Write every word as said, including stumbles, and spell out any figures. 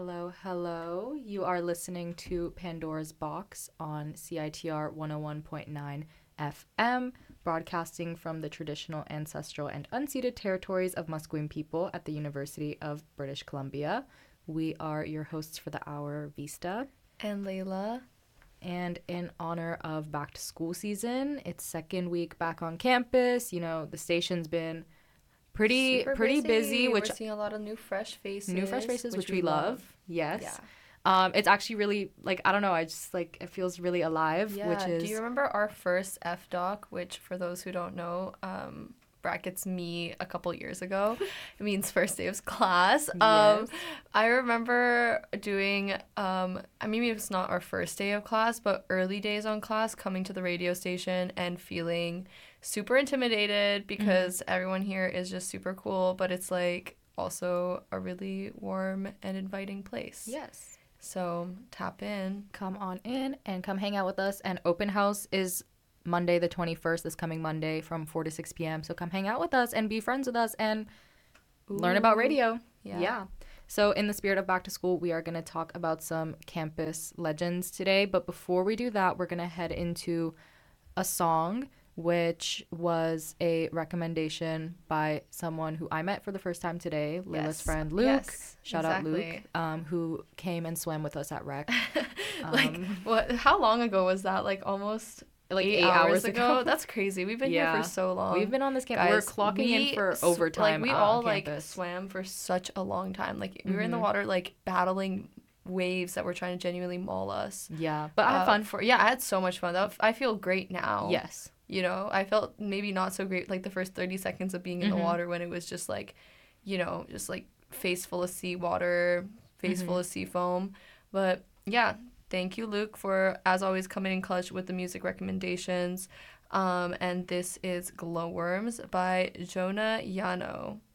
Hello, hello. You are listening to Pandora's Box on C I T R one oh one point nine F M, broadcasting from the traditional, ancestral, and unceded territories of Musqueam people at the University of British Columbia. We are your hosts for the hour, Vista. And Layla. And in honor of back to school season, it's second week back on campus. You know, the station's been pretty Super pretty busy, busy, which we're seeing a lot of new fresh faces. new fresh faces, which, which we, we love. love. Yes. Yeah. Um, it's actually really, like, I don't know, I just, like, it feels really alive, Yeah. which is... Do you remember our first F doc, which, for those who don't know, um, brackets me a couple years ago. It means first day of class. Yes. Um, I remember doing, um, I mean, maybe it's not our first day of class, but early days on class, coming to the radio station and feeling super intimidated because mm-hmm. everyone here is just super cool, but it's, like, also a really warm and inviting place. Yes. So tap in. Come on in and come hang out with us. And open house is Monday the twenty-first, this coming Monday from four to six p.m. So come hang out with us and be friends with us and Ooh. learn about radio. Yeah. yeah. So in the spirit of back to school, we are going to talk about some campus legends today. But before we do that, we're going to head into a song, which was a recommendation by someone who I met for the first time today, Layla's yes. friend Luke. Yes, Shout exactly. out Luke, um, who came and swam with us at Rec. like, um, what? How long ago was that? Like almost like eight, eight hours, hours ago? ago. That's crazy. We've been yeah. here for so long. We've been on this campus. We're clocking we, in for sw- overtime. Like we uh, all on like campus. swam for such a long time. Like we mm-hmm. were in the water, like battling waves that were trying to genuinely maul us. Yeah, but I had uh, fun. For yeah, I had so much fun. That I feel great now. Yes. You know, I felt maybe not so great like the first thirty seconds of being in mm-hmm. the water when it was just like, you know, just like face full of seawater, face mm-hmm. full of sea foam. But yeah, thank you, Luke, for, as always, coming in clutch with the music recommendations. Um, and this is Glowworms by Jonah Yano.